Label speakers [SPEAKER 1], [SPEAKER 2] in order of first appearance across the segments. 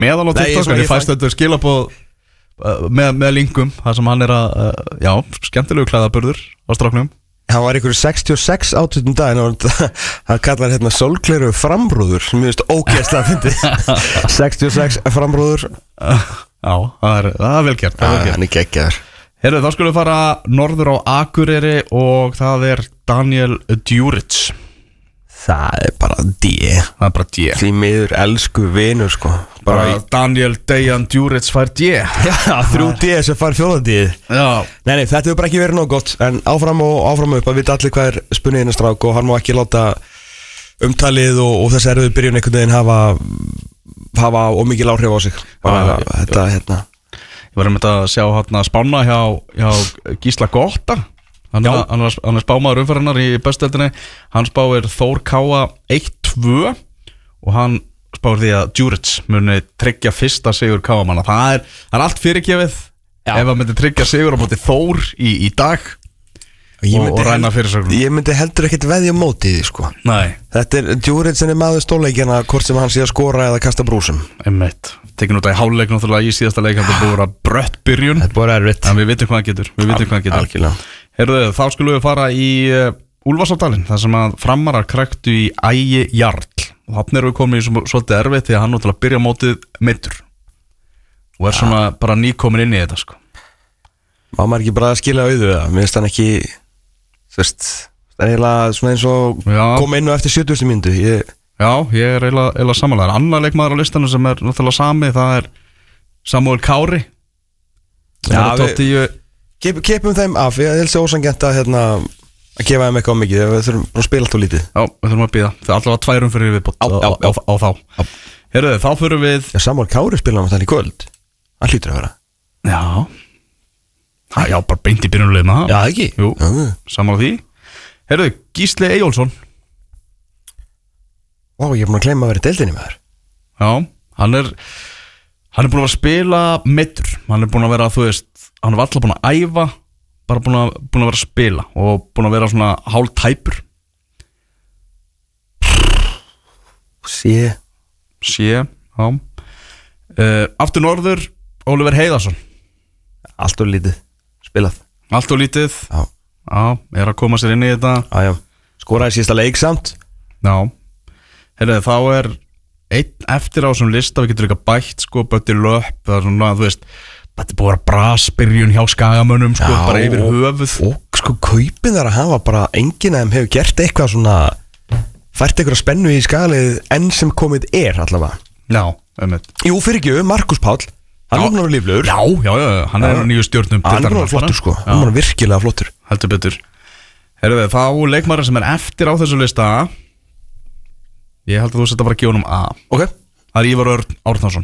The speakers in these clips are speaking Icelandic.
[SPEAKER 1] meðal á TikTok, ég fæst þetta skilabóð með linkum þar sem hann að skemmtilegu klæðaburður á stráknum.
[SPEAKER 2] Hann var ykkur 66 átvitum daginn og hann kallar sólgleru frambrúður sem ég veist ógeðslega fyndið 66 frambrúður.
[SPEAKER 1] Já, það er vel gert.
[SPEAKER 2] Hann geggjaður.
[SPEAKER 1] Heyrðu, þá skulum við fara norður á Akureyri og það er Daniel Djuric.
[SPEAKER 2] Það er bara D. Því miður elsku vinur sko.
[SPEAKER 1] Bara Daniel Dejan Djuric fær D.
[SPEAKER 2] Já, 3D sem fær 4D. Nei, þetta hefur bara ekki verið nóg gott. En áfram upp að vita allir hvað er spunnið innan strák og hann má ekki láta umtalið og þessi erfið byrjun einhvern veginn hafa ómikil áhrif á sig. Þetta
[SPEAKER 1] Ég var að sjá spána hjá Gísla Gotta. Hann er spámaður umferðarnar í bestudeildinni. Hann spáir Þór Káa 1-2 og hann spáir því að Djuric muni tryggja fyrsta sigur Káamanna. Það er allt fyrirgefið ef hann myndi tryggja sigur á móti Þór í dag og ræna fyrirsögnum.
[SPEAKER 2] Ég myndi heldur ekkert veðja móti því sko.
[SPEAKER 1] Nei.
[SPEAKER 2] Þetta er Djuric sem er maður stórleikjana hvort sem hann sé að skora eða kasta brúsum.
[SPEAKER 1] Einmitt. Tekin út af í hálfleik náttúrulega í síðasta leik. Þetta búið að brött byrjun.
[SPEAKER 2] Þetta búið erfitt.
[SPEAKER 1] En við vitum hvað hann getur.
[SPEAKER 2] Algjörlega.
[SPEAKER 1] Heyrðu, þá skulum við fara í Úlfarsárdalinn, þar sem að Framarar kræktu í Ægi Jarl og þarna erum við komin í svolítið erfitt því að hann náttúrulega byrja mótið meiddur og er svona bara nýkomin inn í þetta sko.
[SPEAKER 2] Má maður ekki bara skilja auðu það? Mér finnst hann ekki, þú veist, það er eiginlega svona eins og koma inn á eftir 70. mínútu.
[SPEAKER 1] Já, ég er eiginlega samanlega. Annar leikmaður á listanum sem er náttúrulega sami, það er Samúel Kári.
[SPEAKER 2] Kepum þeim af, ég held sér ósangent að gefa þeim eitthvað mikið, við þurfum að spila alltaf lítið.
[SPEAKER 1] Já, við þurfum að býða, það er alltaf 2 fyrir viðbót á þá. Heyrðu, þá fyrir við...
[SPEAKER 2] Já, Samúel Kári spila hann í kvöld, hann hlýtur að vera.
[SPEAKER 1] Já, bara beint í byrjunulegi með það.
[SPEAKER 2] Já, ekki?
[SPEAKER 1] Jú, saman á því. Heyrðu, Gísli Eyjólfsson.
[SPEAKER 2] Ó, ég er búin að gleyma að vera í deildinni með þér.
[SPEAKER 1] Já, hann er búin að spila meiddur, hann er búin að vera, þú veist, hann er alltaf búin að æfa, bara búin að vera að spila og búin að vera svona hálftæpur.
[SPEAKER 2] Já.
[SPEAKER 1] Aftur norður, Oliver Heiðarsson.
[SPEAKER 2] Allt og lítið spilað.
[SPEAKER 1] Allt og lítið. Já, er að koma sér inn í þetta.
[SPEAKER 2] Já, skoraði síðasta leik samt.
[SPEAKER 1] Já. Heyrðu, þá er einn eftir á þessum lista, við getum líka bætt sko, Böddi Löpp, það er svona, þú veist, þetta er búið að vera brasbyrjun hjá Skagamönnum sko, bara yfir höfuð. Og sko kaupin þar að hafa bara enginn af þeim hefur gert eitthvað svona, fært eitthvað spennu í Skagalið enn sem komið allavega. Já, Jú, fyrir ekki, Markus Páll, hann er náttúrulega líflegur. Já, hann er nýju stjórnum. Hann er náttúrulega flottur sko, hann er virkilega flottur. Heldur betur. Heyrðu, þá leikmaður sem er eftir á þessu lista. Ég held að þú setja bara að gefa honum A. Ok. Það er Ívar Örn Árnason.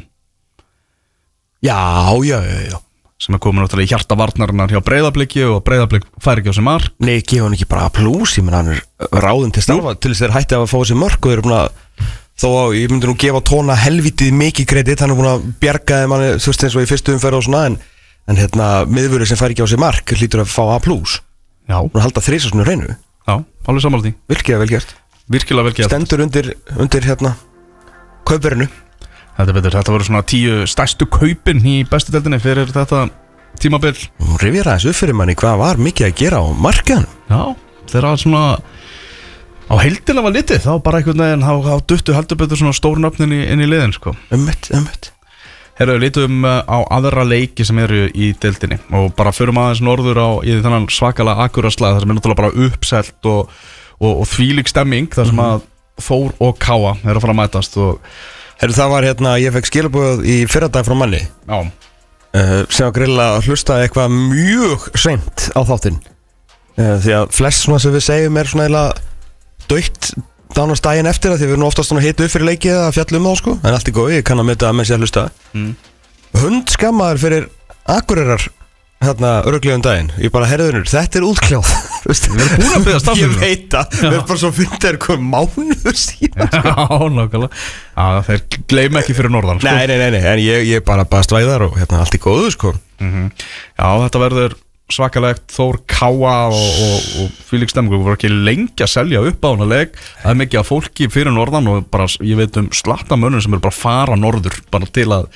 [SPEAKER 1] Já. Sem er komin náttúrulega í hjarta varnarinnar hjá Breiðabliki og Breiðablik fær ekki á sig mark. Nei, gefa hann ekki bara plus, ég menn hann er ráðinn til starfa til þess að þeir hætti að fá sér mark og þeir eru búin að, þó að ég myndi nú gefa Tóna helvítið mikið kredit, hann er búin að bjarga þeim hann, þú veist eins og í fyrstu umferð og svona, en miðvörður sem fær ekki á sig mark hlýtur að fá A plus. Já. Og halda 3 svona hreinu. Já, alveg sammála því. Virkilega vel gert. Virkilega vel gert. Stendur undir kaupverðinu. Þetta er betur, þetta voru svona 10 stærstu kaupin í bestu deildinni fyrir þetta tímabil. Og rifjar aðeins upp fyrir manni hvað var mikið að gera á markaðanum. Já, þeirra svona á heildina var litið, þá bara einhvern veginn þá duttu heldur betur svona stórnöfnin inn í liðin sko. Ömmett. Herru, lítum á aðra leiki sem eru í deildinni og bara förum aðeins norður í þennan svakalega Akureyrar-slag þar sem er náttúrulega bara uppselt og þvílík stemming þar sem að Þór og Káa eru að fara að mætast og herru, það var ég fekk skilabóð í fyrradag frá manni. Já. Sem að grilla að hlusta eitthvað mjög seint á þáttinn. Því að flest svona sem við segjum er svona eiginlega dautt dánast daginn eftir því við erum oftast svona hitu upp fyrir leikið að fjalla þá sko. En allt er góð, ég kann að mynda að menn sé að hlusta. Hundskammaður fyrir Akureyrar örglegum daginn. Ég bara, herðunur, þetta er útkljáð. Við erum búin að byggja stafnum. Ég veit það, við erum bara svo fundið hvað mánuður síðan sko. Já, nákvæmlega. Já, þeir gleyma ekki fyrir norðan sko. Nei, en ég bara svæðar og allt í góðu sko. Já, þetta verður svakalegt, Þór Káa og fylgik stemmingu, við vorum ekki lengi að selja upp á hana leik, það mikið að fólki fyrir norðan og bara, ég veit slatta mönnum sem bara fara norður bara til að